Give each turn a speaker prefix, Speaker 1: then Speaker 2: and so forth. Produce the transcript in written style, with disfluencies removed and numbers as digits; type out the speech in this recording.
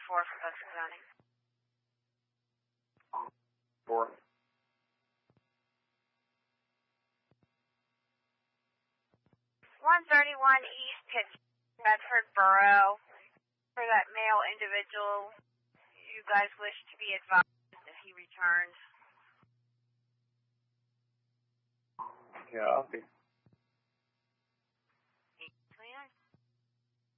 Speaker 1: for Bucks County.
Speaker 2: 4.
Speaker 1: 131 East Pittsburgh, Bedford Borough. For that male individual, you guys wish to be advised if he returns.
Speaker 2: Copy.